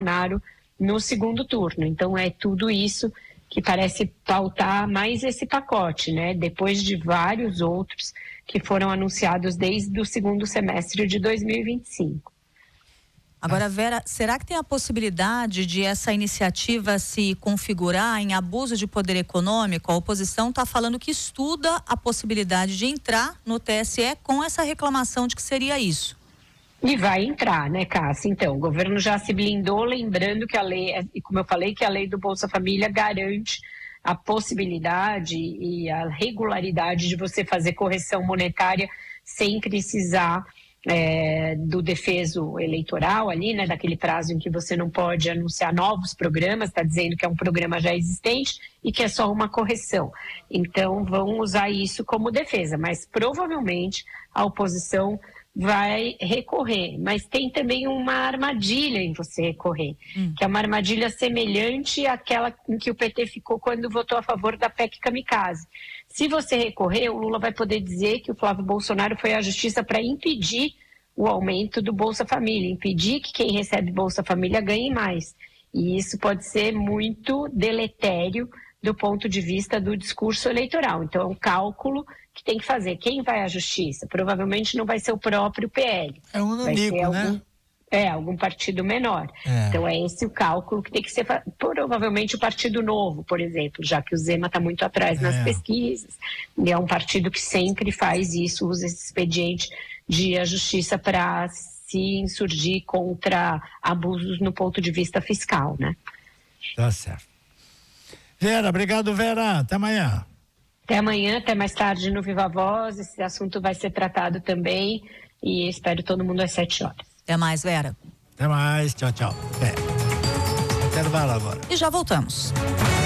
Bolsonaro no segundo turno. Então é tudo isso que parece pautar mais esse pacote, né? Depois de vários outros que foram anunciados desde o segundo semestre de 2025. Agora, Vera, será que tem a possibilidade de essa iniciativa se configurar em abuso de poder econômico? A oposição está falando que estuda a possibilidade de entrar no TSE com essa reclamação de que seria isso. E vai entrar, né, Cássia? Então, o governo já se blindou, lembrando que a lei, e como eu falei, que a lei do Bolsa Família garante a possibilidade e a regularidade de você fazer correção monetária sem precisar do defeso eleitoral ali, né, daquele prazo em que você não pode anunciar novos programas, está dizendo que é um programa já existente e que é só uma correção. Então, vão usar isso como defesa, mas provavelmente a oposição vai recorrer, mas tem também uma armadilha em você recorrer, que é uma armadilha semelhante àquela em que o PT ficou quando votou a favor da PEC Kamikaze. Se você recorrer, o Lula vai poder dizer que o Flávio Bolsonaro foi à justiça para impedir o aumento do Bolsa Família, impedir que quem recebe Bolsa Família ganhe mais. E isso pode ser muito deletério do ponto de vista do discurso eleitoral. Então, é um cálculo que tem que fazer. Quem vai à justiça? Provavelmente não vai ser o próprio PL. É um nanico, né? Algum partido menor. Então, é esse o cálculo que tem que ser. Provavelmente o Partido Novo, por exemplo, já que o Zema está muito atrás nas pesquisas. E é um partido que sempre faz isso, usa esse expediente de ir à justiça para se insurgir contra abusos no ponto de vista fiscal, né? Tá certo. Vera, obrigado, Vera. Até amanhã. Até amanhã, até mais tarde no Viva Voz. Esse assunto vai ser tratado também e espero todo mundo às 7 horas. Até mais, Vera. Até mais. Tchau, tchau. Intervalo agora. E já voltamos.